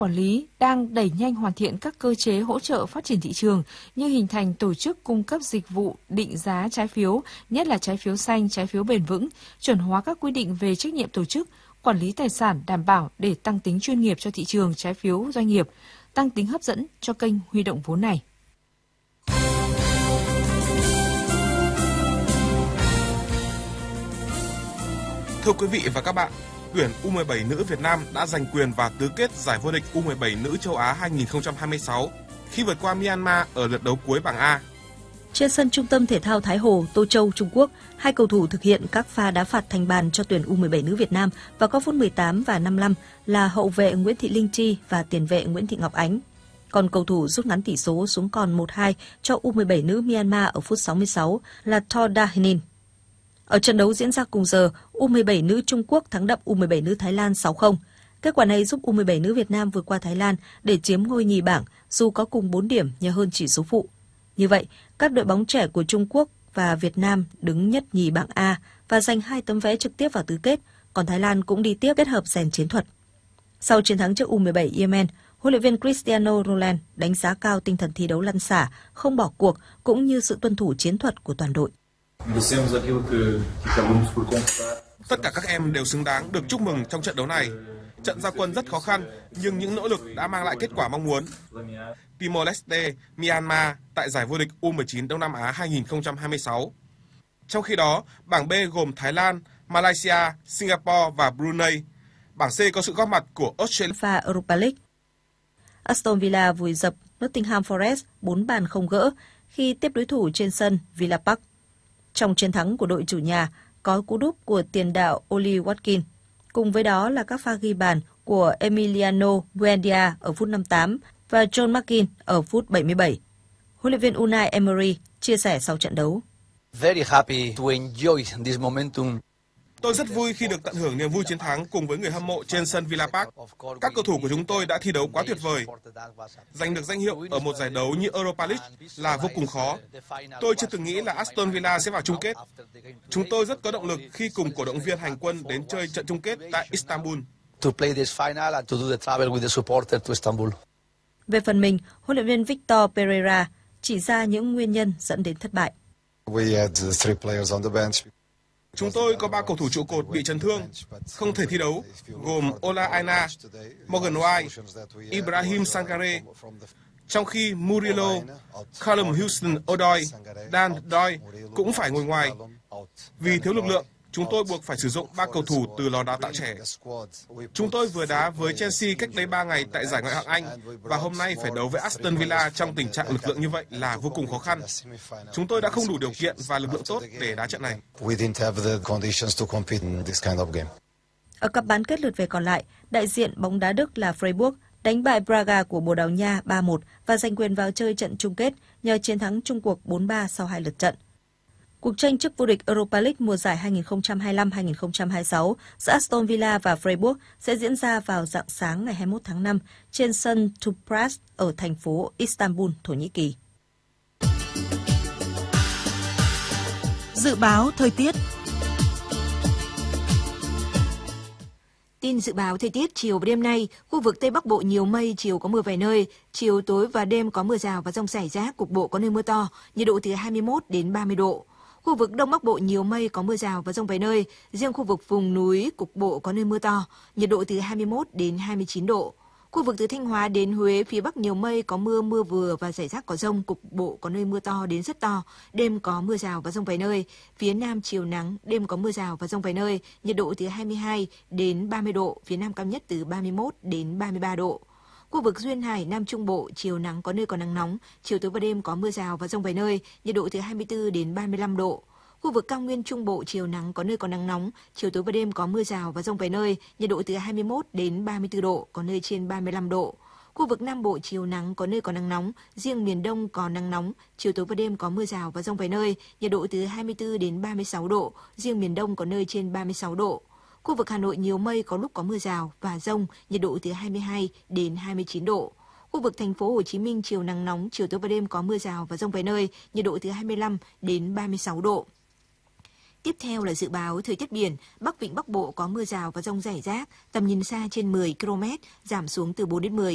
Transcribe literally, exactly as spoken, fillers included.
Quản lý đang đẩy nhanh hoàn thiện các cơ chế hỗ trợ phát triển thị trường như hình thành tổ chức cung cấp dịch vụ định giá trái phiếu, nhất là trái phiếu xanh, trái phiếu bền vững, chuẩn hóa các quy định về trách nhiệm tổ chức, quản lý tài sản đảm bảo để tăng tính chuyên nghiệp cho thị trường trái phiếu doanh nghiệp, tăng tính hấp dẫn cho kênh huy động vốn này. Thưa quý vị và các bạn, tuyển U mười bảy nữ Việt Nam đã giành quyền vào tứ kết giải vô địch U mười bảy nữ châu Á hai không hai sáu khi vượt qua Myanmar ở lượt đấu cuối bảng A. Trên sân Trung tâm Thể thao Thái Hồ, Tô Châu, Trung Quốc, hai cầu thủ thực hiện các pha đá phạt thành bàn cho tuyển U mười bảy nữ Việt Nam vào các phút mười tám và năm mươi lăm là hậu vệ Nguyễn Thị Linh Chi và tiền vệ Nguyễn Thị Ngọc Ánh. Còn cầu thủ rút ngắn tỷ số xuống còn một hai cho U mười bảy nữ Myanmar ở phút sáu mươi sáu là Thor Da Hinin. Ở trận đấu diễn ra cùng giờ, U mười bảy nữ Trung Quốc thắng đậm U mười bảy nữ Thái Lan sáu không. Kết quả này giúp U mười bảy nữ Việt Nam vượt qua Thái Lan để chiếm ngôi nhì bảng dù có cùng bốn điểm nhờ hơn chỉ số phụ. Như vậy, các đội bóng trẻ của Trung Quốc và Việt Nam đứng nhất nhì bảng A và giành hai tấm vé trực tiếp vào tứ kết, còn Thái Lan cũng đi tiếp kết hợp rèn chiến thuật. Sau chiến thắng trước U mười bảy Yemen, huấn luyện viên Cristiano Ronaldo đánh giá cao tinh thần thi đấu lăn xả, không bỏ cuộc cũng như sự tuân thủ chiến thuật của toàn đội. Tất cả các em đều xứng đáng được chúc mừng trong trận đấu này. Trận ra quân rất khó khăn, nhưng những nỗ lực đã mang lại kết quả mong muốn. Timor-Leste, Myanmar tại giải vô địch U mười chín Đông Nam Á hai không hai sáu. Trong khi đó, bảng B gồm Thái Lan, Malaysia, Singapore và Brunei. Bảng C có sự góp mặt của Australia và Europa League. Aston Villa vùi dập Nottingham Forest bốn bàn không gỡ khi tiếp đối thủ trên sân Villa Park. Trong chiến thắng của đội chủ nhà, có cú đúp của tiền đạo Oli Watkins. Cùng với đó là các pha ghi bàn của Emiliano Buendia ở phút năm mươi tám và John McGinn ở phút bảy mươi bảy. Huấn luyện viên Unai Emery chia sẻ sau trận đấu. Very happy to enjoy this momentum. Tôi rất vui khi được tận hưởng niềm vui chiến thắng cùng với người hâm mộ trên sân Villa Park. Các cầu thủ của chúng tôi đã thi đấu quá tuyệt vời. Giành được danh hiệu ở một giải đấu như Europa League là vô cùng khó. Tôi chưa từng nghĩ là Aston Villa sẽ vào chung kết. Chúng tôi rất có động lực khi cùng cổ động viên hành quân đến chơi trận chung kết tại Istanbul. Về phần mình, huấn luyện viên Victor Pereira chỉ ra những nguyên nhân dẫn đến thất bại. Chúng tôi có ba cầu thủ trụ cột bị chấn thương, không thể thi đấu, gồm Ola Aina, Morgan White, Ibrahim Sankare, trong khi Murillo, Callum Hudson-Odoi, Dan Doyle cũng phải ngồi ngoài. Vì thiếu lực lượng, chúng tôi buộc phải sử dụng ba cầu thủ từ lò đào tạo trẻ. Chúng tôi vừa đá với Chelsea cách đây ba ngày tại giải Ngoại hạng Anh và hôm nay phải đấu với Aston Villa trong tình trạng lực lượng như vậy là vô cùng khó khăn. Chúng tôi đã không đủ điều kiện và lực lượng tốt để đá trận này. Ở cặp bán kết lượt về còn lại, đại diện bóng đá Đức là Freiburg đánh bại Braga của Bồ Đào Nha ba một và giành quyền vào chơi trận chung kết nhờ chiến thắng chung cuộc bốn ba sau hai lượt trận. Cuộc tranh chức vô địch Europa League mùa giải hai không hai lăm hai không hai sáu giữa Aston Villa và Freiburg sẽ diễn ra vào rạng sáng ngày hai mươi mốt tháng năm trên sân Tüpraş ở thành phố Istanbul, Thổ Nhĩ Kỳ. Dự báo thời tiết. Tin dự báo thời tiết chiều và đêm nay, khu vực Tây Bắc Bộ nhiều mây, chiều có mưa vài nơi, chiều tối và đêm có mưa rào và dông rải rác, cục bộ có nơi mưa to, nhiệt độ từ hai mươi mốt đến ba mươi độ. Khu vực Đông Bắc Bộ nhiều mây, có mưa rào và dông vài nơi, riêng khu vực vùng núi cục bộ có nơi mưa to, nhiệt độ từ hai mươi mốt đến hai mươi chín độ. Khu vực từ Thanh Hóa đến Huế, phía Bắc nhiều mây, có mưa, mưa vừa và rải rác có dông, cục bộ có nơi mưa to đến rất to, đêm có mưa rào và dông vài nơi. Phía Nam chiều nắng, đêm có mưa rào và dông vài nơi, nhiệt độ từ hai mươi hai đến ba mươi độ, phía Nam cao nhất từ ba mươi mốt đến ba mươi ba độ. Khu vực Duyên Hải, Nam Trung Bộ, chiều nắng có nơi có nắng nóng, chiều tối và đêm có mưa rào và dông vài nơi, nhiệt độ từ hai mươi tư đến ba mươi lăm độ. Khu vực Cao Nguyên Trung Bộ, chiều nắng có nơi có nắng nóng, chiều tối và đêm có mưa rào và dông vài nơi, nhiệt độ từ hai mươi mốt đến ba mươi tư độ, có nơi trên ba mươi lăm độ. Khu vực Nam Bộ chiều nắng có nơi có nắng nóng, riêng miền Đông có nắng nóng, chiều tối và đêm có mưa rào và dông vài nơi, nhiệt độ từ hai mươi tư đến ba mươi sáu độ, riêng miền Đông có nơi trên ba mươi sáu độ. Khu vực Hà Nội nhiều mây, có lúc có mưa rào và dông, nhiệt độ từ hai mươi hai đến hai mươi chín độ. Khu vực thành phố Hồ Chí Minh chiều nắng nóng, chiều tối và đêm có mưa rào và dông vài nơi, nhiệt độ từ hai mươi lăm đến ba mươi sáu độ. Tiếp theo là dự báo thời tiết biển, Bắc Vịnh Bắc Bộ có mưa rào và dông rải rác, tầm nhìn xa trên mười ki lô mét, giảm xuống từ bốn đến mười